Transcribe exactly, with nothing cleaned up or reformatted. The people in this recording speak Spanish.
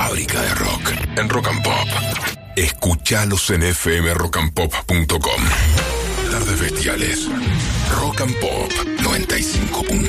fábrica de rock en Rock and Pop. Escuchalos en f m rock and pop punto com. Tardes bestiales. Rock and Pop noventa y cinco punto